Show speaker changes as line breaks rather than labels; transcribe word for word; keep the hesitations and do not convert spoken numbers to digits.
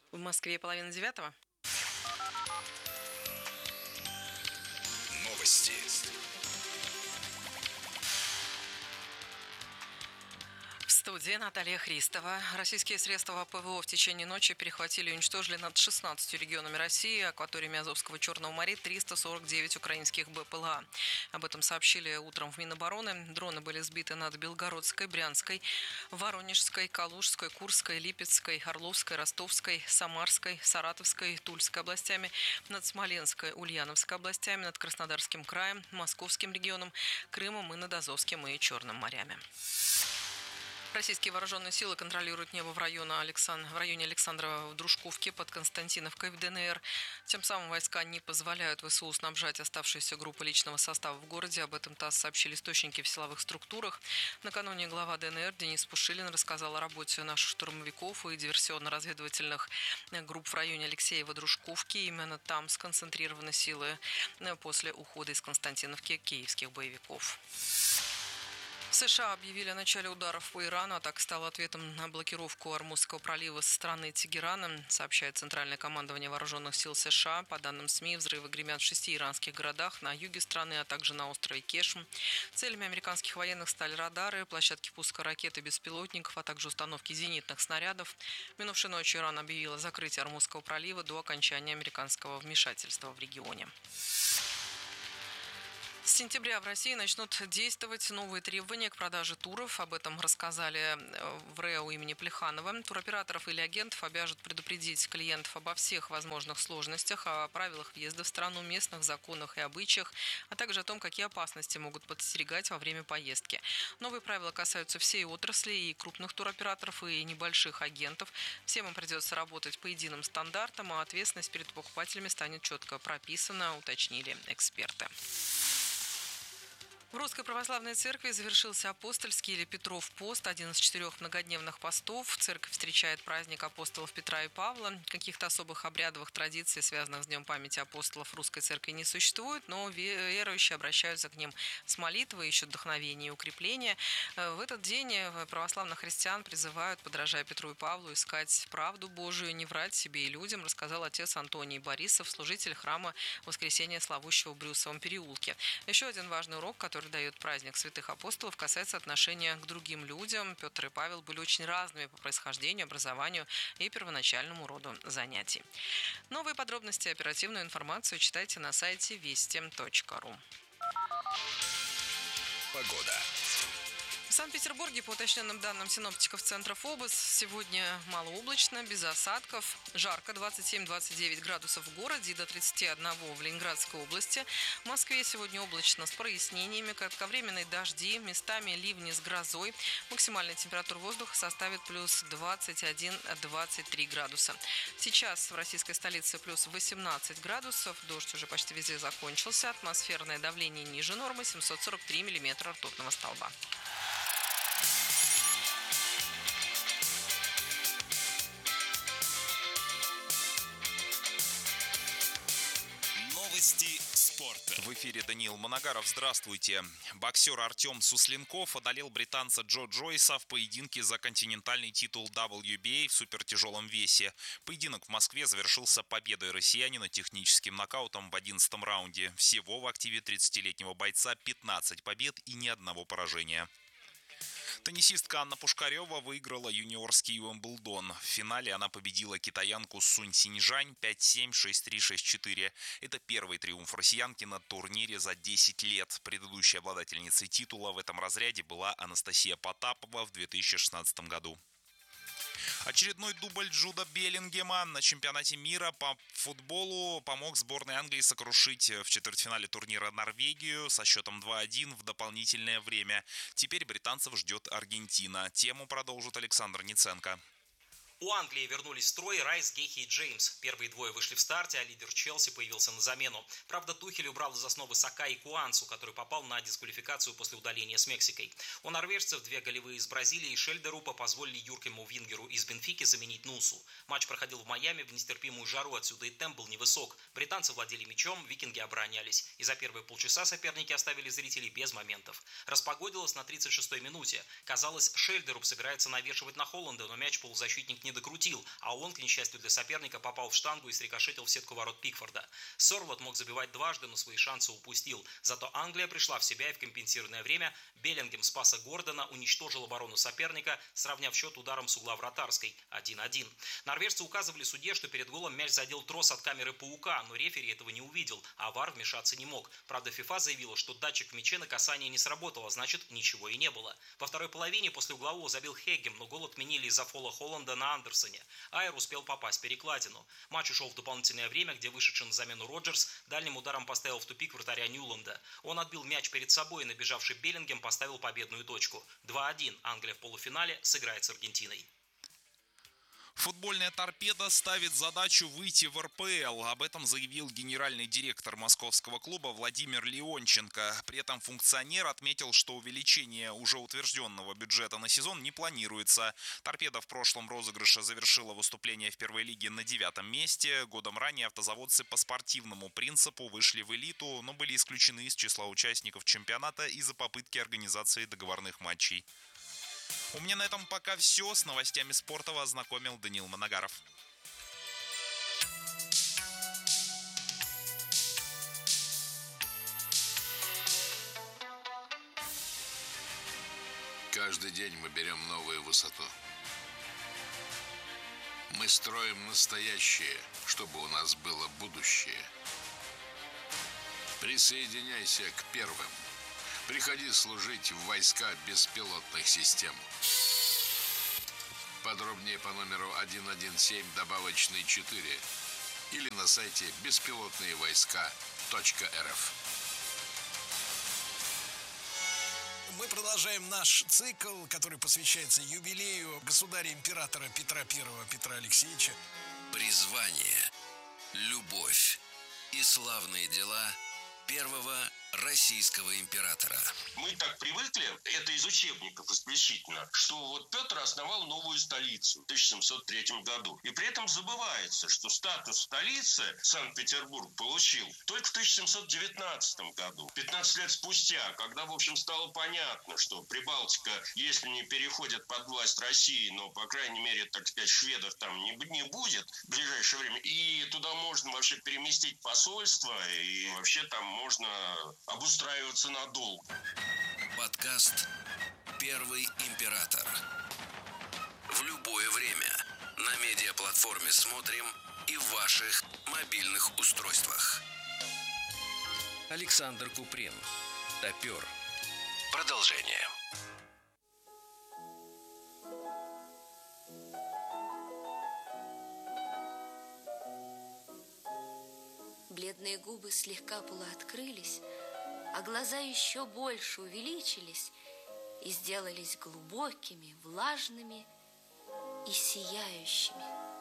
В Москве половина девятого.
Новости.
В студии Наталья Христова. Российские средства ПВО в течение ночи перехватили и уничтожили над шестнадцатью регионами России, акваториями Азовского Черного моря, триста сорок девять украинских БПЛА. Об этом сообщили утром в Минобороны. Дроны были сбиты над Белгородской, Брянской, Воронежской, Калужской, Курской, Липецкой, Орловской, Ростовской, Самарской, Саратовской, Тульской областями, над Смоленской, Ульяновской областями, над Краснодарским краем, Московским регионом, Крымом и над Азовским и Черным морями. Российские вооруженные силы контролируют небо в районе, Александ... в районе Александра в Дружковке под Константиновкой в ДНР. Тем самым войска не позволяют ВСУ снабжать оставшиеся группы личного состава в городе. Об этом ТАСС сообщили источники в силовых структурах. Накануне глава ДНР Денис Пушилин рассказал о работе наших штурмовиков и диверсионно-разведывательных групп в районе Алексеева-Дружковки. Именно там сконцентрированы силы после ухода из Константиновки киевских боевиков. США объявили о начале ударов по Ирану, а так стало ответом на блокировку Ормузского пролива со стороны Тегерана, сообщает Центральное командование вооруженных сил США. По данным СМИ, взрывы гремят в шести иранских городах на юге страны, а также на острове Кешм. Целями американских военных стали радары, площадки пуска ракет и беспилотников, а также установки зенитных снарядов. Минувшей ночью Иран объявил о закрытии Ормузского пролива до окончания американского вмешательства в регионе. С сентября в России начнут действовать новые требования к продаже туров. Об этом рассказали в РЭО имени Плеханова. Туроператоров или агентов обяжут предупредить клиентов обо всех возможных сложностях, о правилах въезда в страну, местных законах и обычаях, а также о том, какие опасности могут подстерегать во время поездки. Новые правила касаются всей отрасли, и крупных туроператоров, и небольших агентов. Всем им придется работать по единым стандартам, а ответственность перед покупателями станет четко прописана, уточнили эксперты. В Русской Православной Церкви завершился апостольский или Петров пост, один из четырех многодневных постов. Церковь встречает праздник апостолов Петра и Павла. Каких-то особых обрядовых традиций, связанных с Днем памяти апостолов, в Русской Церкви не существует, но верующие обращаются к ним с молитвой, ищут вдохновения и укрепления. В этот день православных христиан призывают, подражая Петру и Павлу, искать правду Божию, не врать себе и людям, рассказал отец Антоний Борисов, служитель храма Воскресения Славущего в Брюсовом переулке. Еще один важный урок, который который дает праздник святых апостолов, касается отношения к другим людям. Петр и Павел были очень разными по происхождению, образованию и первоначальному роду занятий. Новые подробности и оперативную информацию читайте на сайте вести точка ру.
Погода.
В Санкт-Петербурге, по уточненным данным синоптиков Центра ФОБОС, сегодня малооблачно, без осадков. Жарко, двадцать семь - двадцать девять градусов в городе и до тридцати одного в Ленинградской области. В Москве сегодня облачно с прояснениями, кратковременные дожди, местами ливни с грозой. Максимальная температура воздуха составит плюс двадцать один - двадцать три градуса. Сейчас в российской столице плюс восемнадцать градусов, дождь уже почти везде закончился. Атмосферное давление ниже нормы, семьсот сорок три миллиметра ртутного столба.
Новости спорта.
В эфире Даниил Моногаров. Здравствуйте. Боксер Артем Суслинков одолел британца Джо Джойса в поединке за континентальный титул дабл ю би эй в супертяжелом весе. Поединок в Москве завершился победой россиянина техническим нокаутом в одиннадцатом раунде. Всего в активе тридцатилетнего бойца пятнадцать побед и ни одного поражения. Теннисистка Анна Пушкарева выиграла юниорский Уимблдон. В финале она победила китаянку Сунь Синьжань пять семь, шесть три, шесть четыре. Это первый триумф россиянки на турнире за десять лет. Предыдущей обладательницей титула в этом разряде была Анастасия Потапова в две тысячи шестнадцатом году. Очередной дубль Джуда Беллингема на чемпионате мира по футболу помог сборной Англии сокрушить в четвертьфинале турнира Норвегию со счетом два один в дополнительное время. Теперь британцев ждет Аргентина. Тему продолжит Александр Ниценко.
У Англии вернулись в строй Райс, Гехи и Джеймс. Первые двое вышли в старте, а лидер Челси появился на замену. Правда, Тухель убрал из основы Сака и Куансу, который попал на дисквалификацию после удаления с Мексикой. У норвежцев две голевые из Бразилии и Шельдерупа позволили юркому вингеру из Бенфики заменить Нусу. Матч проходил в Майами в нестерпимую жару, отсюда и темп был невысок. Британцы владели мячом, викинги оборонялись. И за первые полчаса соперники оставили зрителей без моментов. Распогодилось на тридцать шестой минуте. Казалось, Шельдеруп собирается навешивать на Холланда, но мяч полузащитник не не докрутил, а он, к несчастью для соперника, попал в штангу и срикошетил в сетку ворот Пикфорда. Сорвот мог забивать дважды, но свои шансы упустил. Зато Англия пришла в себя и в компенсированное время Беллингем спаса Гордона уничтожил оборону соперника, сравняв счет ударом с угла вратарской один один. Норвежцы указывали судье, что перед голом мяч задел трос от камеры паука, но рефери этого не увидел, а ВАР вмешаться не мог. Правда, ФИФА заявила, что датчик в мяче на касание не сработал, а значит, ничего и не было. Во второй половине после углового забил Хеггем, но гол отменили из-за фола Холланда на Андерсоне. Айр успел попасть в перекладину. Матч ушел в дополнительное время, где вышедший на замену Роджерс дальним ударом поставил в тупик вратаря Ньюланда. Он отбил мяч перед собой, и набежавший Беллингем поставил победную точку. два один. Англия в полуфинале сыграет с Аргентиной.
Футбольная торпеда ставит задачу выйти в эр пэ эл. Об этом заявил генеральный директор московского клуба Владимир Леонченко. При этом функционер отметил, что увеличение уже утвержденного бюджета на сезон не планируется. Торпеда в прошлом розыгрыше завершила выступление в первой лиге на девятом месте. Годом ранее автозаводцы по спортивному принципу вышли в элиту, но были исключены из числа участников чемпионата из-за попытки организации договорных матчей. У меня на этом пока все. С новостями спорта вас ознакомил Даниил Манагаров.
Каждый день мы берем новую высоту. Мы строим настоящее, чтобы у нас было будущее. Присоединяйся к первым. Приходи служить в войска беспилотных систем. Подробнее по номеру один один семь добавочный четыре или на сайте беспилотные войска точка эр эф.
Мы продолжаем наш цикл, который посвящается юбилею государя-императора Петра Первого Петра Алексеевича.
Призвание, любовь и славные дела первого российского императора.
Мы так привыкли, это из учебников исключительно, что вот Петр основал новую столицу в тысяча семьсот третьем году. И при этом забывается, что статус столицы Санкт-Петербург получил только в тысяча семьсот девятнадцатом году. пятнадцать лет спустя, когда, в общем, стало понятно, что Прибалтика, если не переходит под власть России, но, по крайней мере, так сказать, шведов там не, не будет в ближайшее время, и туда можно вообще переместить посольство, и вообще там можно обустраиваться надолго.
Подкаст «Первый император». В любое время на медиаплатформе «Смотрим» и в ваших мобильных устройствах. Александр Куприн. Топер. Продолжение.
Бледные губы слегка полуоткрылись, а глаза еще больше увеличились и сделались глубокими, влажными и сияющими.